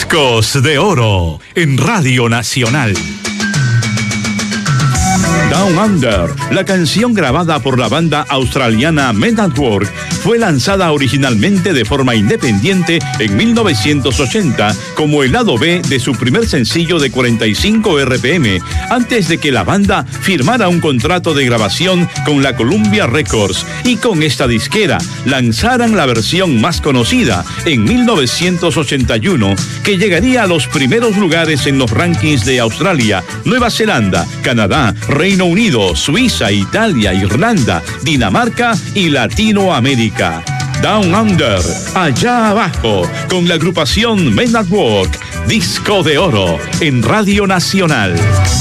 Discos de Oro en Radio Nacional. Down Under, la canción grabada por la banda australiana Men at Work, fue lanzada originalmente de forma independiente en 1980 como el lado B de su primer sencillo de 45 RPM, antes de que la banda firmara un contrato de grabación con la Columbia Records y con esta disquera lanzaran la versión más conocida en 1981, que llegaría a los primeros lugares en los rankings de Australia, Nueva Zelanda, Canadá, Reino Unido, Suiza, Italia, Irlanda, Dinamarca y Latinoamérica. Down Under, allá abajo, con la agrupación Men at Work, Disco de Oro en Radio Nacional.